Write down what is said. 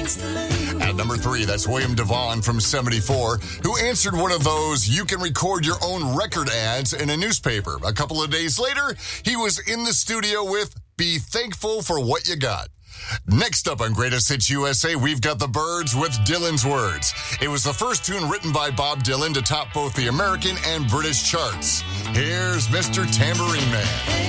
At number 3, that's William Devon from 74, who answered one of those you can record your own record ads in a newspaper. A couple of days later, he was in the studio with Be Thankful for What You Got. Next up on Greatest Hits USA, we've got the Byrds with Dylan's Words. It was the first tune written by Bob Dylan to top both the American and British charts. Here's Mr. Tambourine Man.